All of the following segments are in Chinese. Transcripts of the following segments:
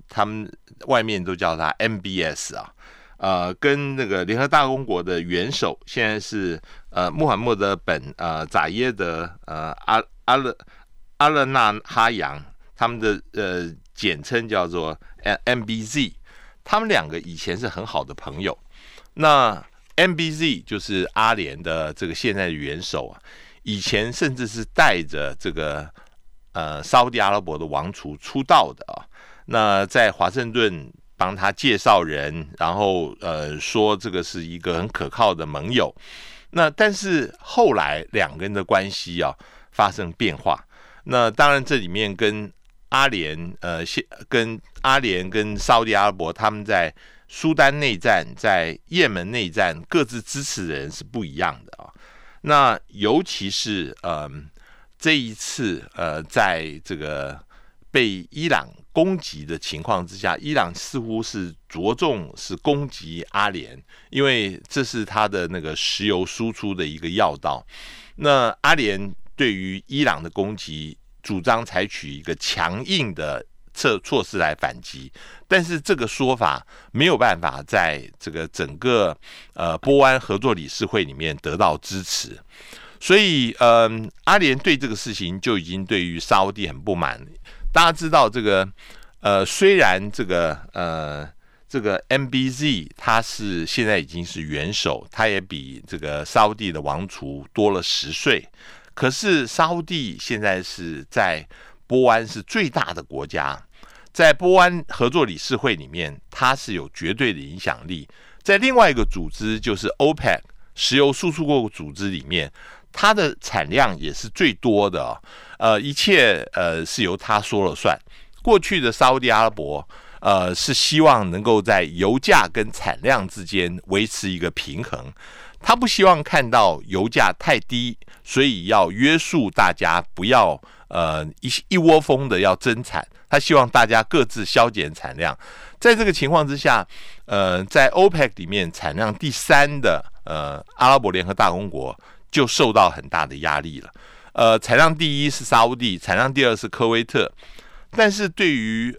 他们外面都叫它 MBS 啊，跟那个联合大公国的元首现在是穆罕默德本扎耶德阿勒纳哈扬，他们的简称叫做 MBZ， 他们两个以前是很好的朋友。那 MBZ 就是阿联的这个现在的元首啊，以前甚至是带着这个沙烏地阿拉伯的王储出道的啊。那在华盛顿帮他介绍人，然后说这个是一个很可靠的盟友。那但是后来两个人的关系啊发生变化。那当然这里面跟阿联跟沙烏地阿拉伯他们在苏丹内战、在也门内战各自支持的人是不一样的啊。那尤其是这一次在这个被伊朗攻击的情况之下，伊朗似乎是着重是攻击阿联，因为这是他的那个石油输出的一个要道。那阿联对于伊朗的攻击主张采取一个强硬的措施来反击，但是这个说法没有办法在这个整个波湾合作理事会里面得到支持，所以阿联对这个事情就已经对于沙烏地很不满。大家知道这个虽然这个MBZ 他是现在已经是元首，他也比这个沙烏地的王储多了10岁，可是沙烏地现在是在波湾是最大的国家，在波湾合作理事会里面它是有绝对的影响力。在另外一个组织就是 OPEC 石油输出国组织里面，它的产量也是最多的一切是由它说了算。过去的沙烏地阿拉伯是希望能够在油价跟产量之间维持一个平衡，他不希望看到油价太低，所以要约束大家不要一窝蜂的要增产，他希望大家各自削减产量。在这个情况之下，在 OPEC 里面产量第3的阿拉伯联合大公国就受到很大的压力了。产量第1是沙烏地，产量第2是科威特。但是对于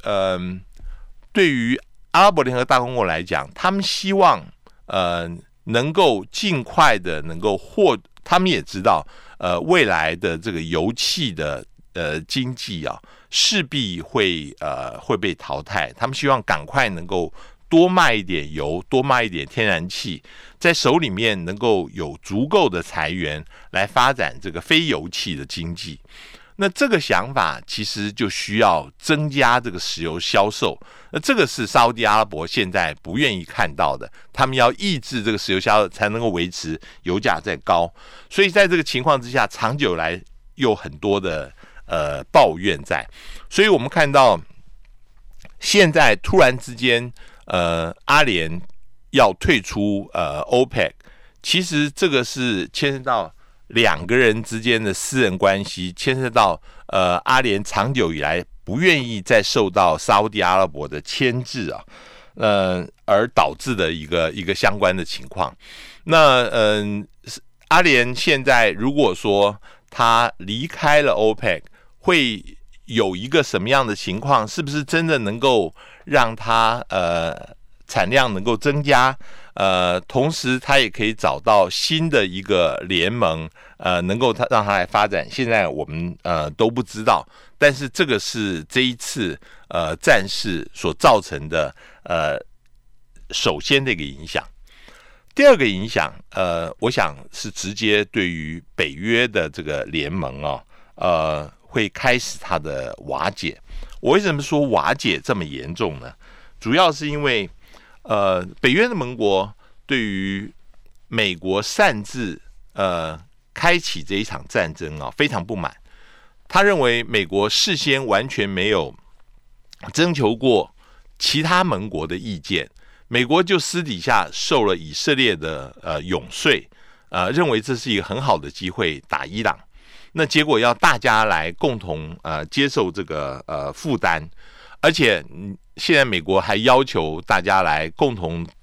阿拉伯联合大公国来讲，他们希望能够尽快的能够他们也知道未来的这个油气的经济啊势必会被淘汰，他们希望赶快能够多卖一点油，多卖一点天然气，在手里面能够有足够的财源来发展这个非油气的经济。那这个想法其实就需要增加这个石油销售，那这个是沙烏地阿拉伯现在不愿意看到的，他们要抑制这个石油销售才能够维持油价再高。所以在这个情况之下，长久来有很多的抱怨在，所以我们看到现在突然之间阿联要退出OPEC， 其实这个是牵涉到2个人之间的私人关系，牵涉到阿联长久以来不愿意再受到沙烏地阿拉伯的牵制啊，而导致的一个相关的情况。那阿联现在如果说他离开了 OPEC， 会有一个什么样的情况？是不是真的能够让他产量能够增加？同时他也可以找到新的一个联盟，能够让他来发展。现在我们都不知道，但是这个是这一次战事所造成的首先的一个影响。第二个影响，我想是直接对于北约的这个联盟会开始它的瓦解。我为什么说瓦解这么严重呢？主要是因为北约的盟国对于美国擅自开启这一场战争非常不满。他认为美国事先完全没有征求过其他盟国的意见，美国就私底下受了以色列的永税，认为这是一个很好的机会打伊朗。那结果要大家来共同接受这个负担，而且现在美国还要求大家来共同